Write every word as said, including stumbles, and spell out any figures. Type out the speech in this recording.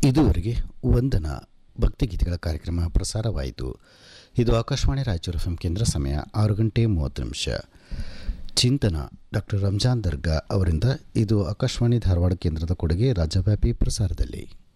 ಇದುವರೆಗೆ ವಂದನ ಭಕ್ತಿಗೀತೆಗಳ ಕಾರ್ಯಕ್ರಮ ಪ್ರಸಾರವಾಯಿತು. ಇದು ಆಕಾಶವಾಣಿ ರಾಯಚೂರು ಎಫ್ ಎಂ ಕೇಂದ್ರ. ಸಮಯ ಆರು ಗಂಟೆ ಮೂವತ್ತು ನಿಮಿಷ. ಚಿಂತನ ಡಾಕ್ಟರ್ ರಂಜಾನ್ ದರ್ಗಾ ಅವರಿಂದ. ಇದು ಆಕಾಶವಾಣಿ ಧಾರವಾಡ ಕೇಂದ್ರದ ಕೊಡುಗೆ. ರಾಜ್ಯವ್ಯಾಪಿ ಪ್ರಸಾರದಲ್ಲಿ